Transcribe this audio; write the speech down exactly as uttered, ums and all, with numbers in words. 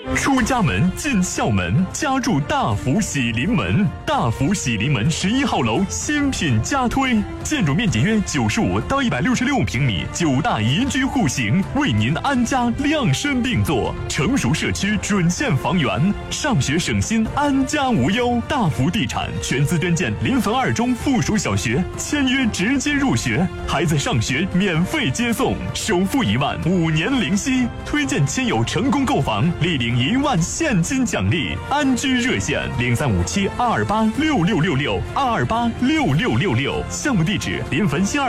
出家门，进校门，家住大福喜临门。大福喜临门十一号楼新品加推，建筑面积约九十五到一百六十六平米，九大宜居户型，为您安家量身定做。成熟社区准线房源，上学省心，安家无忧。大福地产全资捐建临汾二中附属小学，签约直接入学，孩子上学免费接送，首付一万，五年零息。推荐亲友成功购房，立领一万现金奖励。安居热线零三五七二二八六六六六二二八六六六六，项目地址临汾新二。